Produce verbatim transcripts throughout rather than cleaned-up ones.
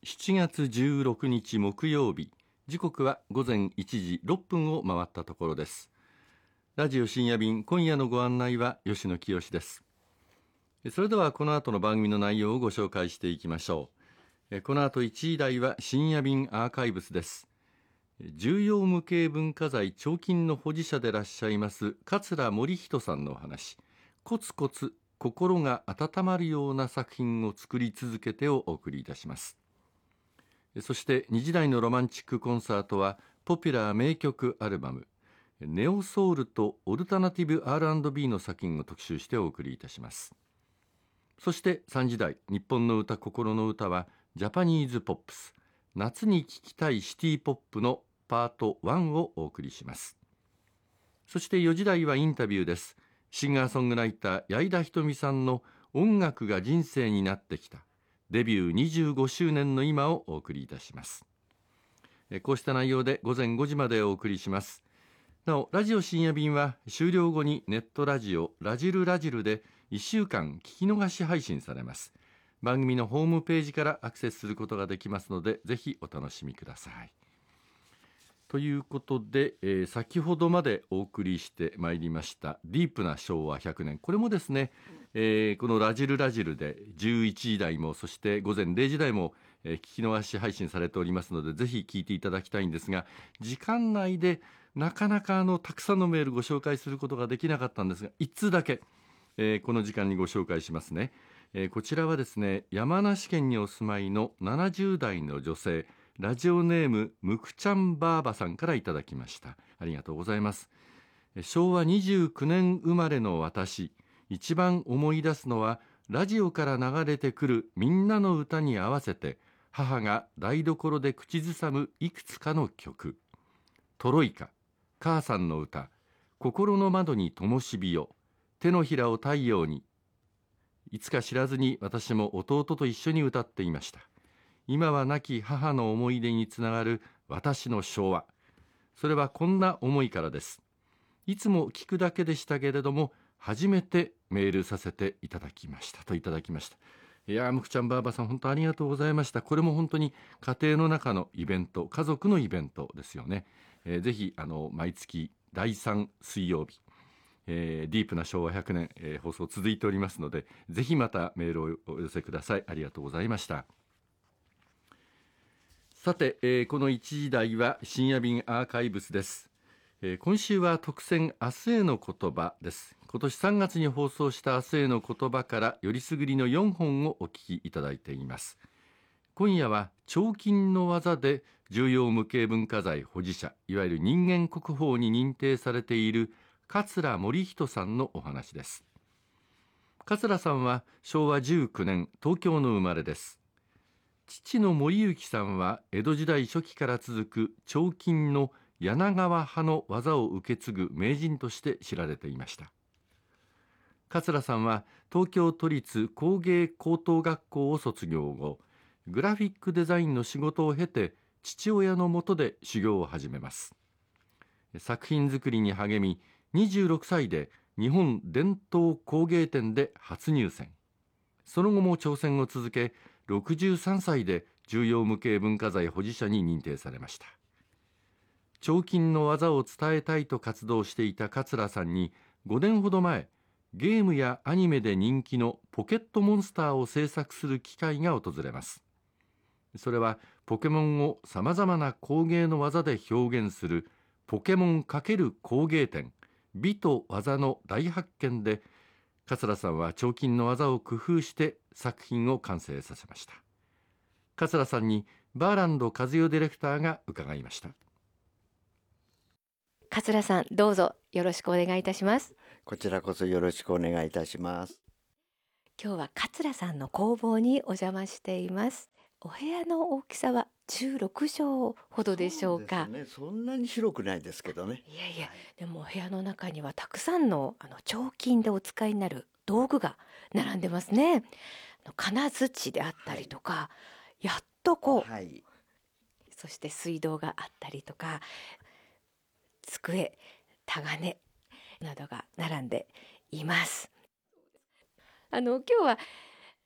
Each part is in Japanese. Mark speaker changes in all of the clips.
Speaker 1: しちがつじゅうろくにち木曜日、時刻は午前いちじろっぷんを回ったところです。ラジオ深夜便、今夜のご案内は吉野清です。それではこの後の番組の内容をご紹介していきましょう。この後いちじ台は深夜便アーカイブスです。重要無形文化財彫金の保持者でいらっしゃいます桂盛人さんのお話、コツコツ心が温まるような作品を作り続けてをお送りいたします。そしてにじ台のロマンチックコンサートはポピュラー名曲アルバムネオソウルとオルタナティブ アールアンドビー の作品を特集してお送りいたします。そしてさんじ台日本の歌心の歌はジャパニーズポップス、夏に聴きたいシティポップのパートワンをお送りします。そしてよじ台はインタビューです。シンガーソングライター矢井田ひとみさんの音楽が人生になってきたデビューにじゅうごしゅうねんの今をお送りいたします。こうした内容で午前ごじまでお送りします。なおラジオ深夜便は終了後にネットラジオラジルラジルでいっしゅうかん聞き逃し配信されます。番組のホームページからアクセスすることができますので、ぜひお楽しみください。ということで、えー、先ほどまでお送りしてまいりましたディープなしょうわひゃくねん、これもですね、えー、このラジルラジルでじゅういちじ台もそして午前れいじ台も、えー、聞き逃し配信されておりますので、ぜひ聞いていただきたいんですが、時間内でなかなかあのたくさんのメールご紹介することができなかったんですが、いっつうだけ、えー、この時間にご紹介しますね。えー、こちらはですね、山梨県にお住まいのななじゅう代の女性、ラジオネームむくちゃんばあばさんからいただきました。ありがとうございます。しょうわにじゅうきゅうねん生まれの私、一番思い出すのはラジオから流れてくるみんなの歌に合わせて母が台所で口ずさむいくつかの曲、トロイカ、母さんの歌、心の窓に灯火よ、手のひらを太陽に、いつか知らずに私も弟と一緒に歌っていました。今は亡き母の思い出につながる私の昭和、それはこんな思いからです。いつも聞くだけでしたけれども、初めてメールさせていただきましたといただきました。いやー、むくちゃんばあばさん、本当ありがとうございました。これも本当に家庭の中のイベント、家族のイベントですよね。えー、ぜひあの毎月だいさん水曜日、えー、ディープなしょうわひゃくねん、えー、放送続いておりますので、ぜひまたメールをお寄せください。ありがとうございました。さて、えー、このいちじ台は深夜便アーカイブスです。えー、今週は特選明日への言葉です。今年さんがつに放送した明日への言葉からよりすぐりのよんほんをお聞きいただいています。今夜は彫金の技で重要無形文化財保持者、いわゆる人間国宝に認定されている桂盛人さんのお話です。桂さんはしょうわじゅうきゅうねん東京の生まれです。父の森幸さんは江戸時代初期から続く彫金の柳川派の技を受け継ぐ名人として知られていました。桂さんは東京都立工芸高等学校を卒業後、グラフィックデザインの仕事を経て父親の下で修行を始めます。作品作りに励み、にじゅうろくさいで日本伝統工芸展で初入選。その後も挑戦を続け、ろくじゅうさんさいで重要無形文化財保持者に認定されました。彫金の技を伝えたいと活動していた桂さんにごねんほど前、ゲームやアニメで人気のポケットモンスターを制作する機会が訪れます。それはポケモンをさまざまな工芸の技で表現するポケモン×工芸展、美と技の大発見で、桂さんは彫金の技を工夫して作品を完成させました。桂さんにバーランド和代ディレクターが伺いました。
Speaker 2: 桂さん、どうぞよろしくお願いいたします。
Speaker 3: こちらこそよろしくお願いいたします。
Speaker 2: 今日は桂さんの工房にお邪魔しています。お部屋の大きさはじゅうろくしょうほどでしょうか。
Speaker 3: そうですね、そんなに広くないですけどね。
Speaker 2: いやいや、でもお部屋の中にはたくさんのあの彫金でお使いになる道具が並んでますね。あの金槌であったりとか、はい、やっとこう、はい、そして水道があったりとか、机、タガネなどが並んでいます。あの今日は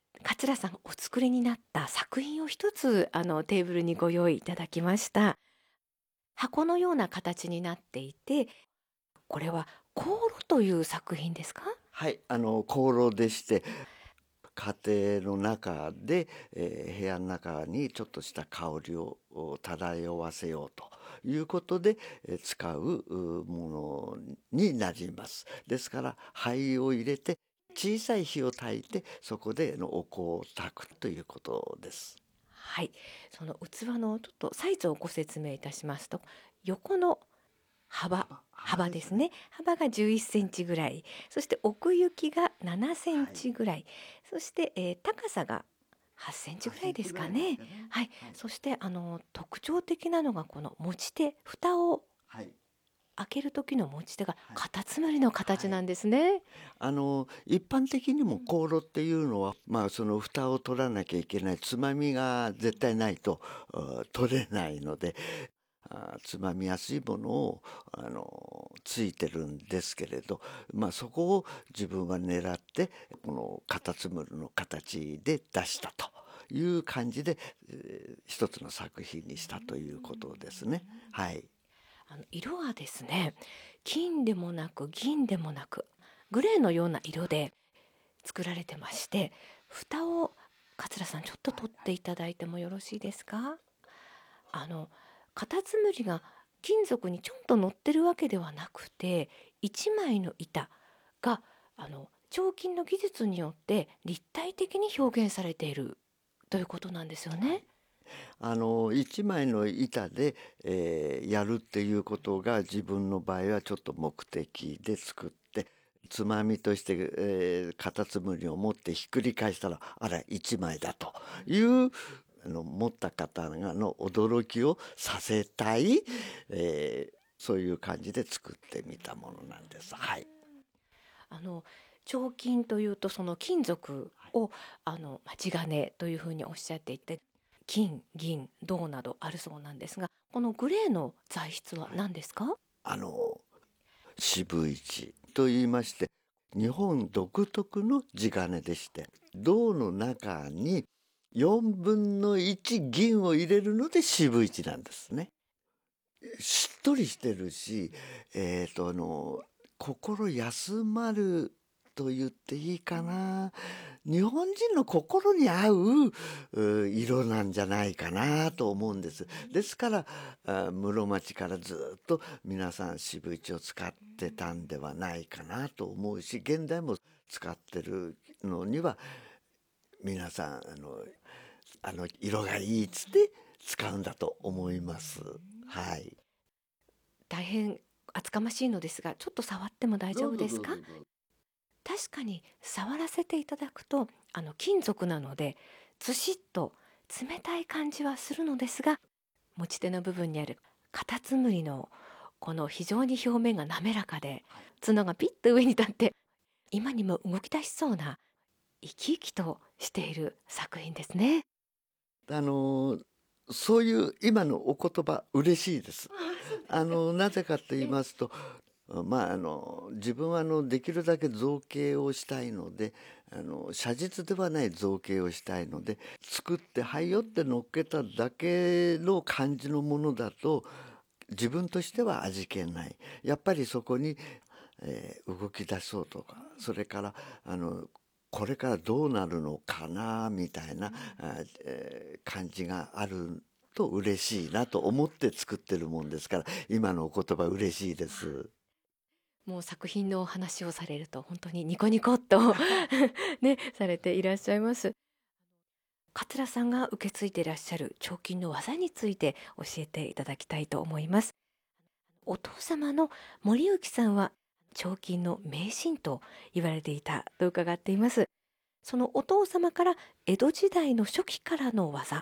Speaker 2: 桂さんがお作りになった作品を一つあのテーブルにご用意いただきました。箱のような形になっていて、これは香炉という作品ですか？
Speaker 3: はい、あの香炉でして、家庭の中で、えー部屋の中にちょっとした香りをお漂わせようということで、えー使ううものになります。ですから灰を入れて小さい火を焚いて、そこでのお香を焚くということです。
Speaker 2: はい、その器のちょっとサイズをご説明いたしますと、横の幅幅ですね。幅がじゅういっセンチぐらい、そして奥行きがななセンチぐらい、そして、えー高さがはちセンチぐらいですかね。はい、そしてあの特徴的なのがこの持ち手、蓋を
Speaker 3: はい、
Speaker 2: 開ける時の持ち手が
Speaker 3: はい
Speaker 2: カタツムリの形なんですね。
Speaker 3: あの一般的にも香炉っていうのは、まあその蓋を取らなきゃいけないつまみが絶対ないとあ取れないので、あつまみやすいものをあのついてるんですけれど、まあそこを自分は狙ってこのカタツムリの形で出したという感じで、えー一つの作品にしたということですね。はい。
Speaker 2: あの色はですね、金でもなく銀でもなくグレーのような色で作られてまして、蓋を桂さんちょっと取っていただいてもよろしいですか？あのカタツムリが金属にちょんと乗ってるわけではなくて、一枚の板があの彫金の技術によって立体的に表現されているということなんですよね。
Speaker 3: あの一枚の板で、えーやるっていうことが自分の場合はちょっと目的で作って、つまみとして、えーカタツムリを持ってひっくり返したら、あら一枚だというあの持った方がの驚きをさせたい、えーそういう感じで作ってみたものなんです。はい。
Speaker 2: あの彫金というとその金属をあのまあ地金というふうにおっしゃっていて、金銀銅などあるそうなんですが、このグレーの材質は何ですか？
Speaker 3: あの渋市と言いまして、日本独特の地金でして、銅の中によんぶんのいち銀を入れるので渋市なんですね。しっとりしてるし、えっとあの心休まると言っていいかな。日本人の心に合うう色なんじゃないかなと思うんです。ですからあ室町からずっと皆さん渋市を使ってたんではないかなと思うし、現代も使ってるのには皆さんあのあの色がいいっつって使うんだと思います。はい。
Speaker 2: 大変厚かましいのですが、ちょっと触っても大丈夫ですか？
Speaker 3: どうぞどうぞ。
Speaker 2: 確かに触らせていただくと、あの金属なのでずしっと冷たい感じはするのですが、持ち手の部分にあるカタツムリのこの非常に表面が滑らかで、角がピッと上に立って今にも動き出しそうな生き生きとしている作品ですね。
Speaker 3: あのそういう今のお言葉嬉しいです。あのなぜかと言いますと、まああの自分はあのできるだけ造形をしたいので、あの写実ではない造形をしたいので、作ってはいよって乗っけただけの感じのものだと自分としては味気ない。やっぱりそこに、えー動き出そうとか、それからあのこれからどうなるのかなみたいな、あえー感じがあると嬉しいなと思って作ってるもんですから、今のお言葉嬉しいです。
Speaker 2: もう作品のお話をされると本当にニコニコっとねされていらっしゃいます。桂さんが受け継いでいらっしゃる彫金の技について教えていただきたいと思います。お父様の森幸さんは彫金の名人と言われていたと伺っています。そのお父様から江戸時代の初期からの技、